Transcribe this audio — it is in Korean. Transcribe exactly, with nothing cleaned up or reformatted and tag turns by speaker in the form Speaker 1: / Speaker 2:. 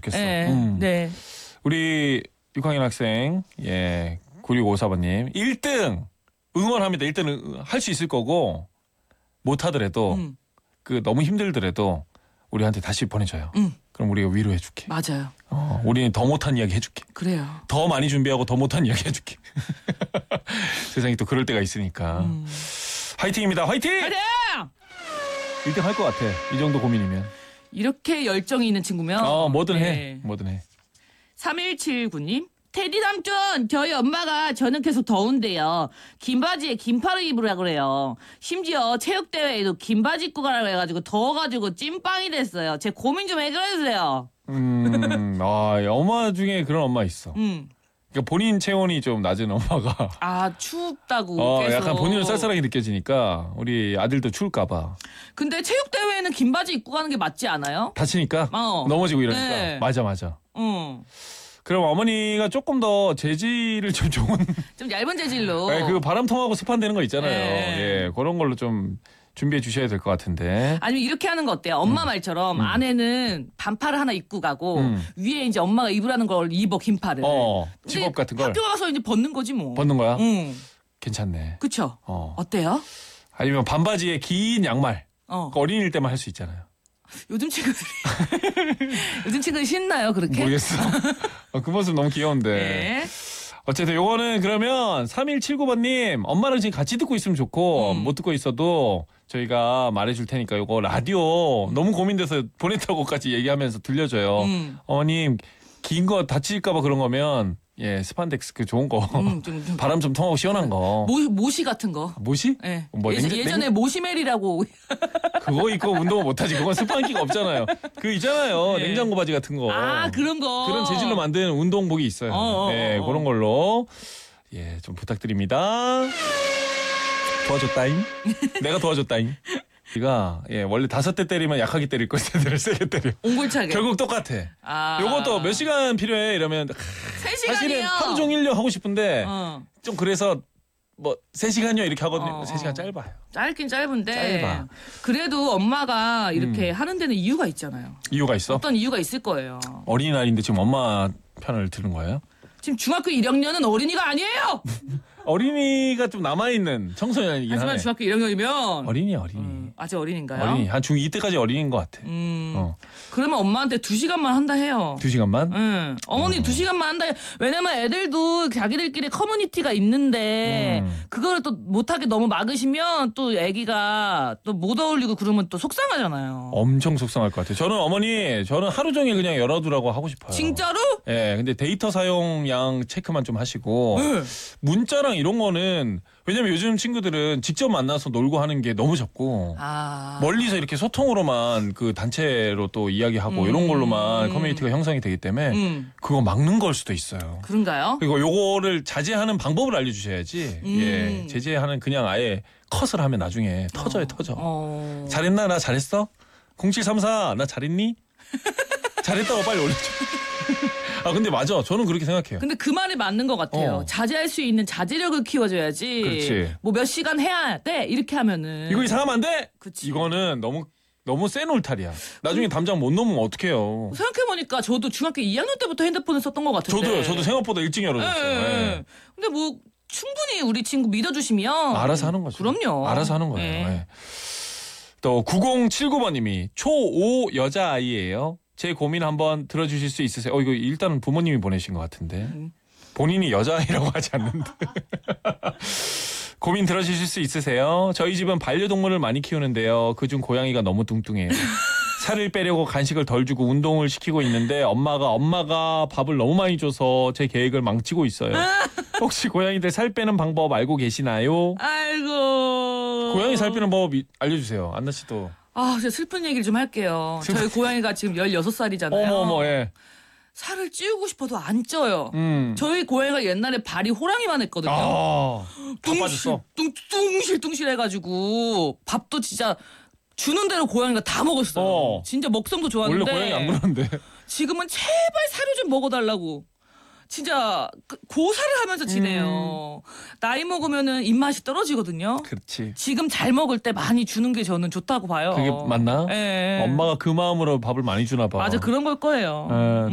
Speaker 1: 좋겠어.
Speaker 2: 네.
Speaker 1: 음.
Speaker 2: 네.
Speaker 1: 우리 육 학년 학생 예 구육오사 번님 일 등 응원합니다. 일 등 할 수 있을 거고 못하더라도
Speaker 2: 음.
Speaker 1: 그 너무 힘들더라도 우리한테 다시 보내줘요.
Speaker 2: 음.
Speaker 1: 그럼 우리가 위로해줄게.
Speaker 2: 맞아요.
Speaker 1: 어, 우리는 더 못한 이야기 해줄게.
Speaker 2: 그래요.
Speaker 1: 더 많이 준비하고 더 못한 이야기 해줄게. 세상이 또 그럴 때가 있으니까.
Speaker 2: 음.
Speaker 1: 화이팅입니다. 화이팅!
Speaker 2: 화이팅!
Speaker 1: 일 등 할 것 같아. 이 정도 고민이면.
Speaker 2: 이렇게 열정이 있는 친구면
Speaker 1: 어, 뭐든
Speaker 2: 네.
Speaker 1: 해. 뭐든 해.
Speaker 2: 삼일칠구 님 테디 삼촌 저희 엄마가 저는 계속 더운데요. 긴 바지에 긴 팔을 입으라 그래요. 심지어 체육대회에도 긴 바지 입고 가라고 해가지고 더워가지고 찐빵이 됐어요. 제 고민 좀 해결해주세요.
Speaker 1: 음, 아, 엄마 중에 그런 엄마 있어.
Speaker 2: 음.
Speaker 1: 그러니까 본인 체온이 좀 낮은 엄마가.
Speaker 2: 아 춥다고
Speaker 1: 어,
Speaker 2: 계속.
Speaker 1: 약간 본인은 쌀쌀하게 느껴지니까 우리 아들도 추울까봐.
Speaker 2: 근데 체육대회에는 긴 바지 입고 가는 게 맞지 않아요?
Speaker 1: 다치니까
Speaker 2: 어.
Speaker 1: 넘어지고 이러니까.
Speaker 2: 네.
Speaker 1: 맞아, 맞아.
Speaker 2: 응.
Speaker 1: 그럼 어머니가 조금 더 재질을 좀 좋은.
Speaker 2: 좀 얇은 재질로.
Speaker 1: 네, 그 바람 통하고 습한되는 거 있잖아요.
Speaker 2: 네.
Speaker 1: 예, 그런 걸로 좀 준비해 주셔야 될 것 같은데.
Speaker 2: 아니면 이렇게 하는 거 어때요? 엄마 말처럼 아내는 반팔을 하나 입고 가고
Speaker 1: 음.
Speaker 2: 위에 이제 엄마가 입으라는 걸 입어 긴팔을.
Speaker 1: 어,
Speaker 2: 근데
Speaker 1: 집업 같은 걸
Speaker 2: 학교 가서 이제 벗는 거지 뭐.
Speaker 1: 벗는 거야?
Speaker 2: 응.
Speaker 1: 괜찮네.
Speaker 2: 그쵸?
Speaker 1: 어.
Speaker 2: 어때요?
Speaker 1: 아니면 반바지에 긴 양말.
Speaker 2: 어.
Speaker 1: 그 어린이일 때만 할 수 있잖아요.
Speaker 2: 요즘 친구들이 요즘 친구들이 신나요 그렇게?
Speaker 1: 모르겠어. 어, 그 모습 너무 귀여운데.
Speaker 2: 네.
Speaker 1: 어쨌든 요거는 그러면 삼일칠구 번님 엄마랑 지금 같이 듣고 있으면 좋고
Speaker 2: 음.
Speaker 1: 못 듣고 있어도 저희가 말해줄 테니까 요거 라디오 너무 고민돼서 보냈다고까지 얘기하면서 들려줘요.
Speaker 2: 음.
Speaker 1: 어머님 긴 거 다칠까봐 그런 거면 예 스판덱스 그 좋은 거
Speaker 2: 음, 좀, 좀.
Speaker 1: 바람 좀 통하고 시원한 거
Speaker 2: 모, 모시 같은 거.
Speaker 1: 뭐시?
Speaker 2: 예.
Speaker 1: 뭐
Speaker 2: 예전,
Speaker 1: 냉전-
Speaker 2: 예전에 모시멜이라고.
Speaker 1: 그거 입고 운동을 못하지. 그건 스판기가 없잖아요. 그 있잖아요.
Speaker 2: 네.
Speaker 1: 냉장고 바지 같은 거.
Speaker 2: 아 그런 거.
Speaker 1: 그런 재질로 만든 운동복이 있어요.
Speaker 2: 어, 어,
Speaker 1: 네,
Speaker 2: 어, 어.
Speaker 1: 그런 걸로 예, 좀 부탁드립니다. 도와줬다잉. 내가 도와줬다잉. 우리가 예, 원래 다섯 대 때리면 약하게 때릴 거 세대를 세게 때려.
Speaker 2: 옹골차게.
Speaker 1: 결국 똑같아.
Speaker 2: 아.
Speaker 1: 요것도 몇 시간 필요해 이러면
Speaker 2: 세
Speaker 1: 사실은
Speaker 2: 시간이요.
Speaker 1: 하루 종일요 하고 싶은데
Speaker 2: 어.
Speaker 1: 좀 그래서 뭐 세 시간요 이렇게 하거든요.
Speaker 2: 어,
Speaker 1: 세 시간
Speaker 2: 어.
Speaker 1: 짧아요.
Speaker 2: 짧긴 짧은데.
Speaker 1: 짧아.
Speaker 2: 그래도 엄마가 이렇게
Speaker 1: 음.
Speaker 2: 하는 데는 이유가 있잖아요.
Speaker 1: 이유가 있어?
Speaker 2: 어떤 이유가 있을 거예요.
Speaker 1: 어린이날인데 지금 엄마 편을 들은 거예요?
Speaker 2: 지금 중학교 일 학년은 어린이가 아니에요.
Speaker 1: 어린이가 좀 남아있는 청소년이긴
Speaker 2: 하지만
Speaker 1: 하네.
Speaker 2: 중학교 일 학년이면
Speaker 1: 어린이 어린이.
Speaker 2: 음, 아직 어린인가요?
Speaker 1: 어린이 한 중이 때까지 어린이인 것 같아.
Speaker 2: 음.
Speaker 1: 어.
Speaker 2: 그러면 엄마한테 두 시간만 한다 해요.
Speaker 1: 두 시간만?
Speaker 2: 응. 어머니
Speaker 1: 어.
Speaker 2: 두 시간만 한다. 해요. 왜냐면 애들도 자기들끼리 커뮤니티가 있는데
Speaker 1: 음.
Speaker 2: 그거를 또 못하게 너무 막으시면 또 애기가 또 못 어울리고 그러면 또 속상하잖아요.
Speaker 1: 엄청 속상할 것 같아요. 저는 어머니 저는 하루 종일 그냥 열어두라고 하고 싶어요.
Speaker 2: 진짜로?
Speaker 1: 예, 근데 데이터 사용량 체크만 좀 하시고
Speaker 2: 네.
Speaker 1: 문자랑 이런 거는 왜냐면 요즘 친구들은 직접 만나서 놀고 하는 게 너무 적고
Speaker 2: 아.
Speaker 1: 멀리서 이렇게 소통으로만 그 단체로 또 이야기하고
Speaker 2: 음.
Speaker 1: 이런 걸로만 커뮤니티가 형성이 되기 때문에
Speaker 2: 음.
Speaker 1: 그거 막는 걸 수도 있어요.
Speaker 2: 그런가요?
Speaker 1: 그리고 요거를 자제하는 방법을 알려주셔야지.
Speaker 2: 음.
Speaker 1: 예, 제재하는 그냥 아예 컷을 하면 나중에 터져요, 터져.
Speaker 2: 어.
Speaker 1: 잘했나? 나 잘했어? 공칠삼사 나 잘했니? 잘했다고 빨리 올려줘. 아 근데 맞아. 저는 그렇게 생각해요.
Speaker 2: 근데 그 말이 맞는 것 같아요.
Speaker 1: 어.
Speaker 2: 자제할 수 있는 자제력을 키워줘야지.
Speaker 1: 그렇지.
Speaker 2: 뭐 몇 시간 해야 돼 이렇게 하면은.
Speaker 1: 이거 이상하면 안 돼.
Speaker 2: 그치.
Speaker 1: 이거는 너무 너무 센 울타리야. 나중에 담장 못 넘으면 어떡해요.
Speaker 2: 생각해보니까 저도 중학교 이 학년 때부터 핸드폰을 썼던 것 같은데.
Speaker 1: 저도요. 저도 생각보다 일찍 열어줬어요.
Speaker 2: 예, 예.
Speaker 1: 예.
Speaker 2: 근데 뭐 충분히 우리 친구 믿어주시면
Speaker 1: 알아서 하는 거죠.
Speaker 2: 그럼요.
Speaker 1: 알아서 하는 거예요.
Speaker 2: 예.
Speaker 1: 예. 또 구공칠구 번님이 초오 여자아이예요. 제 고민 한번 들어주실 수 있으세요? 어 이거 일단은 부모님이 보내신 것 같은데
Speaker 2: 음.
Speaker 1: 본인이 여자아이라고 하지 않는데 고민 들어주실 수 있으세요? 저희 집은 반려동물을 많이 키우는데요. 그중 고양이가 너무 뚱뚱해요. 살을 빼려고 간식을 덜 주고 운동을 시키고 있는데 엄마가 엄마가 밥을 너무 많이 줘서 제 계획을 망치고 있어요. 혹시 고양이들 살 빼는 방법 알고 계시나요?
Speaker 2: 아이고.
Speaker 1: 고양이 살 빼는 방법 이- 알려주세요. 안나 씨도.
Speaker 2: 아, 제가 슬픈 얘기를 좀 할게요. 저희 고양이가 지금 열여섯 살이잖아요.
Speaker 1: 어머 어머 예.
Speaker 2: 살을 찌우고 싶어도 안 쪄요.
Speaker 1: 음.
Speaker 2: 저희 고양이가 옛날에 발이 호랑이만 했거든요.
Speaker 1: 아. 다 빠졌어.
Speaker 2: 뚱, 뚱실뚱실 해가지고 밥도 진짜 주는 대로 고양이가 다 먹었어요.
Speaker 1: 어.
Speaker 2: 진짜 먹성도
Speaker 1: 원래
Speaker 2: 좋았는데
Speaker 1: 고양이 안 그러는데.
Speaker 2: 지금은 제발 사료 좀 먹어달라고. 진짜 그- 고사를 하면서 지내요. 나이 먹으면은 입맛이 떨어지거든요.
Speaker 1: 그렇지.
Speaker 2: 지금 잘 먹을 때 많이 주는 게 저는 좋다고 봐요.
Speaker 1: 그게 맞나?
Speaker 2: 예.
Speaker 1: 엄마가 그 마음으로 밥을 많이 주나 봐.
Speaker 2: 맞아 그런 걸 거예요.
Speaker 1: 예.